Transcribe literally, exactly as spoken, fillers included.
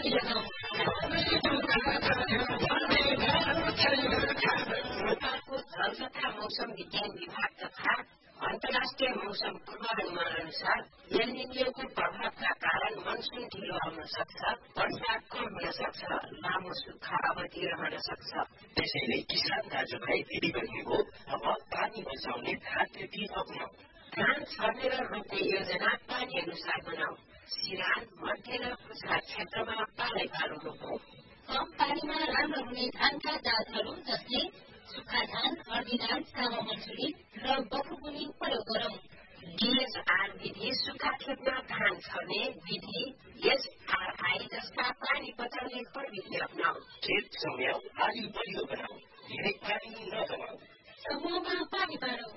बाली लगाउँ। नेपालको जल तथा मौसम विज्ञान विभाग तथा अन्तर्राष्ट्रिय मौसम पूर्वानुमान अनुसार एल निनो प्रभावका कारण मनसुन ढिलो आउन सक्छ, वर्षा कम हुन सक्छ, लामो सुक्खा अवधि रहन सक्छ। त्यसैले किसान दाजुभाइ दिदीबहिनीको अब पानी बचाउने धार खेती अपनाऊ। धान छर्ने र रोप्ने योजना पानी अनुसार बनाऊ। सिरान मध्य र कुचरा क्षेत्रमा पालै पालो रोपौं। कम पानीमा राम्रो हुने धानका जातहरू जस्तै सुक्खा धान, हर्दी धान, सामा मन्सुरी र बखुबुनी प्रयोग गरौं। डीएसआर विधि सुक्खा खेतमा धान छर्ने विधि, एसआरआई जस्ता पानी बचाउने प्रविधि अपनाऊ। खेत सम्याउ, आलि बलियो बनाऊ, धेरै पानी नजमाऊ। समूहमा पानी बाँडौ।